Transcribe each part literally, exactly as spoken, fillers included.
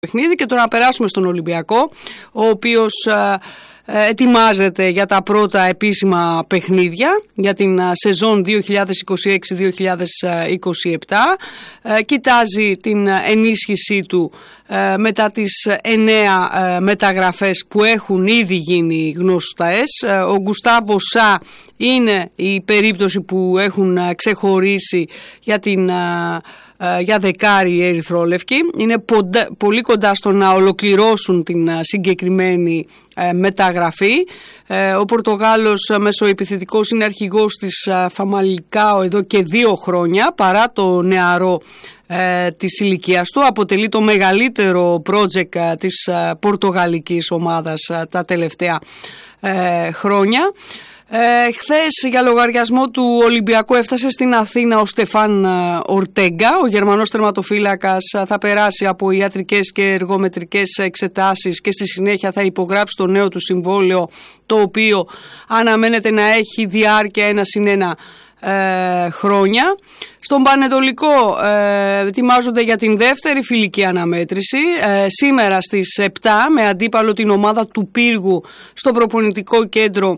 παιχνίδι. Και τώρα να περάσουμε στον Ολυμπιακό, ο οποίος ετοιμάζεται για τα πρώτα επίσημα παιχνίδια για την σεζόν δύο χιλιάδες είκοσι έξι δύο χιλιάδες είκοσι επτά. Κοιτάζει την ενίσχυσή του μετά τις εννέα μεταγραφές που έχουν ήδη γίνει γνωστές. Ο Γκουστάβο Σα είναι η περίπτωση που έχουν ξεχωρίσει για την για δεκάρι οι ερυθρόλευκοι. Είναι ποντα, πολύ κοντά στο να ολοκληρώσουν την συγκεκριμένη ε, μεταγραφή. Ε, ο Πορτογάλος μεσοεπιθετικός είναι αρχηγός της ε, Φαμαλικάο εδώ και δύο χρόνια, παρά το νεαρό ε, της ηλικίας του. Αποτελεί το μεγαλύτερο project ε, της ε, πορτογαλικής ομάδας ε, τα τελευταία ε, χρόνια. Ε, χθες για λογαριασμό του Ολυμπιακού έφτασε στην Αθήνα ο Στεφάν Ορτέγκα. Ο Γερμανός τερματοφύλακας θα περάσει από ιατρικές και εργομετρικές εξετάσεις και στη συνέχεια θα υπογράψει το νέο του συμβόλαιο, το οποίο αναμένεται να έχει διάρκεια ένα συν ένα ε, χρόνια. Στον Πανετολικό ε, ετοιμάζονται για την δεύτερη φιλική αναμέτρηση ε, σήμερα στις επτά με αντίπαλο την ομάδα του Πύργου στο προπονητικό κέντρο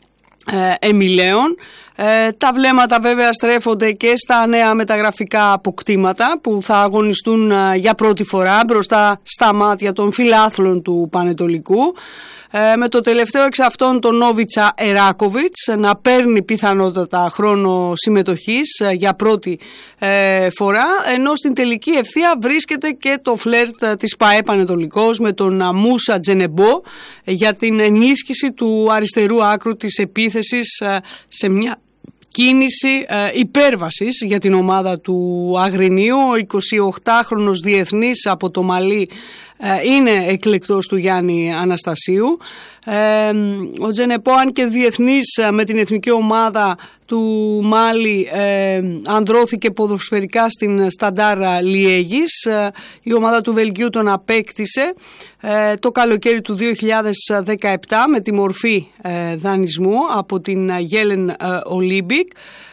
Εμιλέων. Ε, τα βλέμματα βέβαια στρέφονται και στα νέα μεταγραφικά αποκτήματα που θα αγωνιστούν ε, για πρώτη φορά μπροστά στα μάτια των φιλάθλων του Πανετολικού. Ε, με το τελευταίο εξ αυτών τον Νόβιτσα Εράκοβιτς να παίρνει πιθανότατα χρόνο συμμετοχής ε, για πρώτη ε, φορά, ενώ στην τελική ευθεία βρίσκεται και το φλερτ της ΠΑΕ Πανετολικός με τον Μούσα Τζενεμπό ε, για την ενίσχυση του αριστερού άκρου της επίθεσης ε, σε μια κίνηση ε, υπέρβασης για την ομάδα του Αγρινίου. Ο εικοσιοκτάχρονος διεθνής από το Μαλί ε, είναι εκλεκτός του Γιάννη Αναστασίου. Ε, ο Τζενεπό, αν και διεθνής με την εθνική ομάδα του Μάλι, ε, ανδρώθηκε ποδοσφαιρικά στην Σταντάρα Λιέγης. Ε, η ομάδα του Βελγίου τον απέκτησε ε, το καλοκαίρι του δύο χιλιάδες δεκαεπτά με τη μορφή ε, δανεισμού από την Γέλεν ε, Ολύμπικ.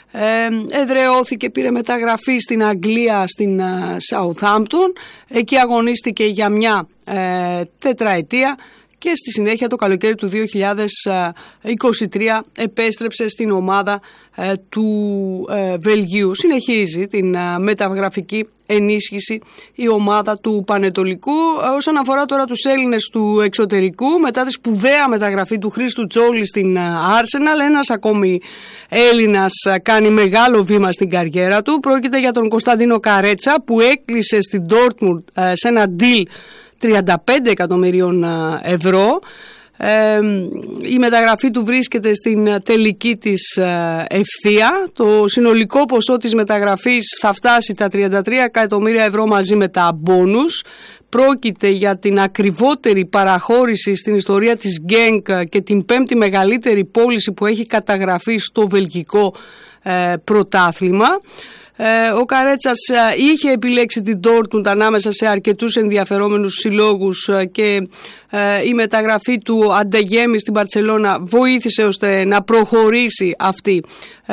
Ε, εδραιώθηκε, πήρε μεταγραφή στην Αγγλία, στην uh, Southampton. Εκεί αγωνίστηκε για μια ε, τετραετία και στη συνέχεια το καλοκαίρι του δύο χιλιάδες είκοσι τρία επέστρεψε στην ομάδα ε, του ε, Βελγίου. Συνεχίζει την ε, μεταγραφική ενίσχυση η ομάδα του Πανετολικού. Όσον αφορά τώρα τους Έλληνες του εξωτερικού, μετά τη σπουδαία μεταγραφή του Χρήστου Τσόλη στην Arsenal, ένας ακόμη Έλληνας κάνει μεγάλο βήμα στην καριέρα του. Πρόκειται για τον Κωνσταντίνο Καρέτσα, που έκλεισε στην Dortmund σε ένα deal τριάντα πέντε εκατομμυρίων ευρώ. Ε, η μεταγραφή του βρίσκεται στην τελική της ευθεία. Το συνολικό ποσό της μεταγραφής θα φτάσει τα τριάντα τρία εκατομμύρια ευρώ μαζί με τα μπόνους. Πρόκειται για την ακριβότερη παραχώρηση στην ιστορία της Γκένκ και την πέμπτη μεγαλύτερη πώληση που έχει καταγραφεί στο βελγικό ε, πρωτάθλημα. Ο Καρέτσας είχε επιλέξει την Dortmund ανάμεσα σε αρκετούς ενδιαφερόμενους συλλόγους και η μεταγραφή του Αντεγέμι στην Μπαρτσελώνα βοήθησε ώστε να προχωρήσει αυτή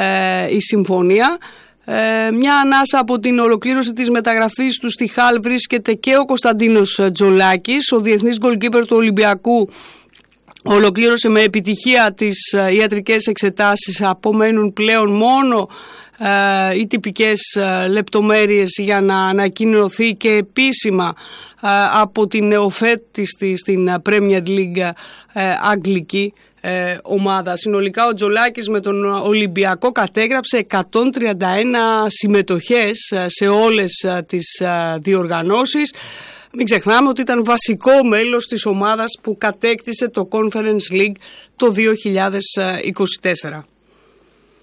η συμφωνία. Μια ανάσα από την ολοκλήρωση της μεταγραφής του στη Χαλ βρίσκεται και ο Κωνσταντίνος Τζολάκης, ο διεθνής γκολκίπερ του Ολυμπιακού. Ολοκλήρωσε με επιτυχία τις ιατρικές εξετάσεις, απομένουν πλέον μόνο Uh, οι τυπικές uh, λεπτομέρειες για να ανακοινωθεί και επίσημα uh, από την νεοφέτιστη στην uh, Premier League uh, αγγλική uh, ομάδα. Συνολικά ο Τζολάκης με τον Ολυμπιακό κατέγραψε εκατόν τριάντα ένα συμμετοχές uh, σε όλες uh, τις uh, διοργανώσεις. Μην ξεχνάμε ότι ήταν βασικό μέλος της ομάδας που κατέκτησε το Conference League το δύο χιλιάδες είκοσι τέσσερα.